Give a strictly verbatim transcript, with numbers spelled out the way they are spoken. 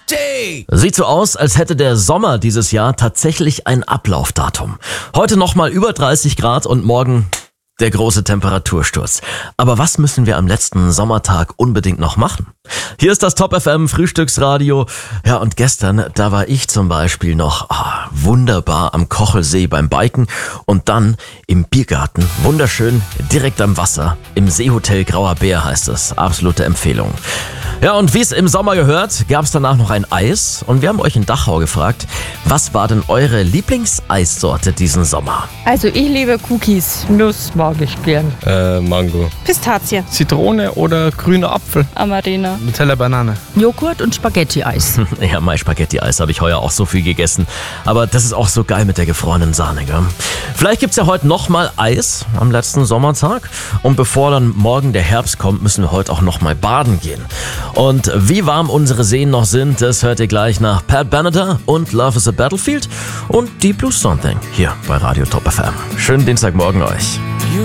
Sieht so aus, als hätte der Sommer dieses Jahr tatsächlich ein Ablaufdatum. Heute nochmal über dreißig Grad und morgen der große Temperatursturz. Aber was müssen wir am letzten Sommertag unbedingt noch machen? Hier ist das Top F M Frühstücksradio. Ja, und gestern, da war ich zum Beispiel noch ah, wunderbar am Kochelsee beim Biken und dann im Biergarten. Wunderschön, direkt am Wasser. Im Seehotel Grauer Bär heißt es. Absolute Empfehlung. Ja, und wie es im Sommer gehört, gab es danach noch ein Eis. Und wir haben euch in Dachau gefragt, was war denn eure Lieblingseissorte diesen Sommer? Also ich liebe Cookies. Nuss mag ich gern. Äh, Mango. Pistazie. Zitrone oder grüner Apfel. Amarena. Nutella Banane. Joghurt und Spaghetti-Eis. Ja, mein Spaghetti-Eis habe ich heuer auch so viel gegessen. Aber das ist auch so geil mit der gefrorenen Sahne, gell? Vielleicht gibt's ja heute nochmal Eis am letzten Sommertag. Und bevor dann morgen der Herbst kommt, müssen wir heute auch nochmal baden gehen. Und wie warm unsere Seen noch sind, das hört ihr gleich nach Pat Benatar und Love is a Battlefield und Deep Blue Something hier bei Radio Top F M. Schönen Dienstagmorgen euch.